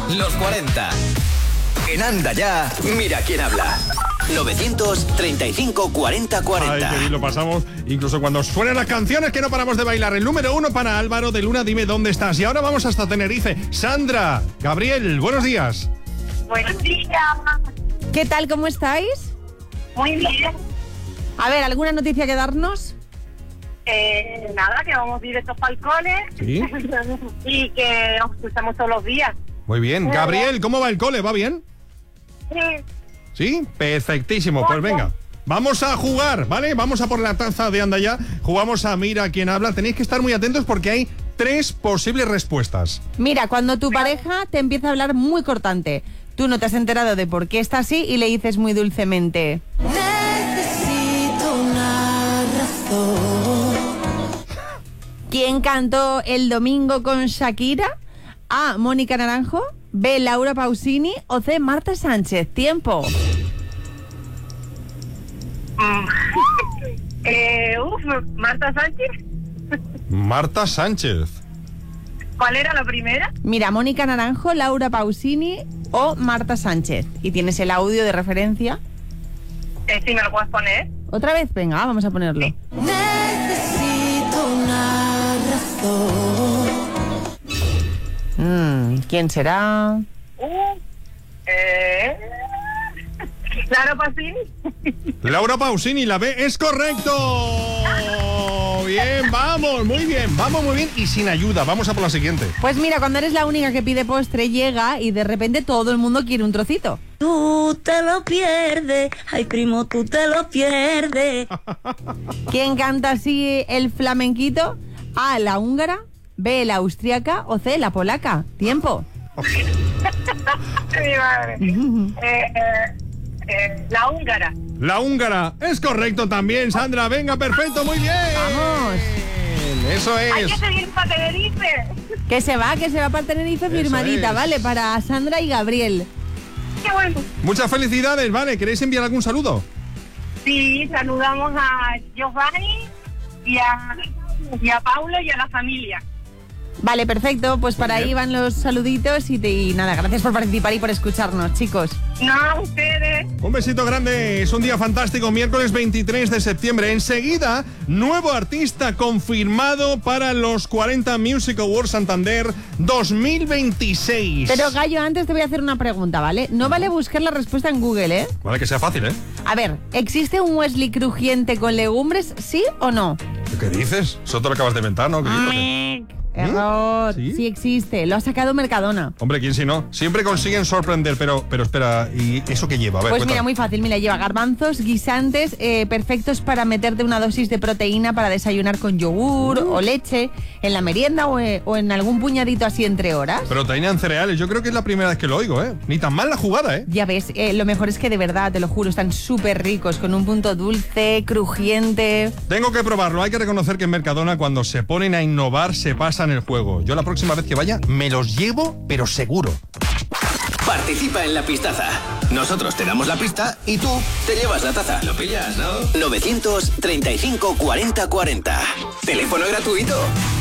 Los 40. En Anda Ya, mira quién habla. 935 40 40. Ay, que bien lo pasamos, incluso cuando suenan las canciones que no paramos de bailar. El número 1 para Álvaro de Luna, dime dónde estás. Y ahora vamos hasta Tenerife. Sandra, Gabriel, buenos días. Buenos días. ¿Qué tal? ¿Cómo estáis? Muy bien. A ver, ¿alguna noticia que darnos? Nada, que vamos directos para el cole. ¿Sí? Y que os escuchamos todos los días. Muy bien. Gabriel, ¿cómo va el cole? ¿Va bien? Sí. ¿Sí? Perfectísimo. Pues venga, vamos a jugar, ¿vale? Vamos a por la taza de Anda Ya. Jugamos a Mira quién habla. Tenéis que estar muy atentos porque hay 3 posibles respuestas. Mira, cuando tu pareja te empieza a hablar muy cortante, tú no te has enterado de por qué está así y le dices muy dulcemente: necesito una razón. ¿Quién cantó El Domingo con Shakira? A. Mónica Naranjo, B. Laura Pausini o C. Marta Sánchez. Tiempo. Marta Sánchez. Marta Sánchez. ¿Cuál era la primera? Mira, Mónica Naranjo, Laura Pausini o Marta Sánchez. Y tienes el audio de referencia. Si me lo puedes poner. Otra vez, venga, vamos a ponerlo. Sí. Necesito una razón. ¿Quién será? Laura Pausini. Laura Pausini, la B es correcto. Bien, vamos, muy bien, vamos muy bien y sin ayuda. Vamos a por la siguiente. Pues mira, cuando eres la única que pide postre, llega y de repente todo el mundo quiere un trocito. Tú te lo pierdes, ay primo, tú te lo pierdes. ¿Quién canta así el flamenquito? A, la húngara, B, la austriaca o C, la polaca. Tiempo. Mi madre. La húngara. La húngara es correcto también, Sandra. Venga, perfecto, muy bien. Vamos. Eso Hay es. que seguir para Tenerife. Que se va para Tenerife firmadita, es. ¿vale? Para Sandra y Gabriel. Qué bueno. Muchas felicidades, ¿vale? ¿Queréis enviar algún saludo? Sí, saludamos a Giovanni y a Paulo y a la familia. Vale, perfecto. Pues para ahí van los saluditos y nada, gracias por participar y por escucharnos, chicos. No, ustedes. Un besito grande, es un día fantástico, miércoles 23 de septiembre. Enseguida, nuevo artista confirmado para los 40 Music Awards Santander 2026. Pero Gallo, antes te voy a hacer una pregunta, ¿vale? No vale buscar la respuesta en Google, ¿eh? Vale, que sea fácil, ¿eh? A ver, ¿existe un Wesley crujiente con legumbres, sí o no? ¿Qué dices? Eso te lo acabas de inventar, ¿no? Error. ¿Sí? Sí existe, lo ha sacado Mercadona. Hombre, ¿quién si no? Siempre consiguen sorprender, pero espera, ¿y eso qué lleva? A ver, Pues mira, cuéntame. muy fácil, mira, lleva garbanzos, guisantes, perfectos para meterte una dosis de proteína para desayunar con yogur o leche, en la merienda o en algún puñadito así entre horas. Proteína en cereales, yo creo que es la primera vez que lo oigo, ¿eh? Ni tan mal la jugada, ¿eh? Ya ves, lo mejor es que de verdad, te lo juro, están súper ricos, con un punto dulce, crujiente. Tengo que probarlo, hay que reconocer que en Mercadona cuando se ponen a innovar se pasan el juego. Yo la próxima vez que vaya me los llevo, pero seguro. Participa en la pistaza. Nosotros te damos la pista y tú te llevas la taza. ¿Lo pillas, no? 935 40 40. Teléfono gratuito.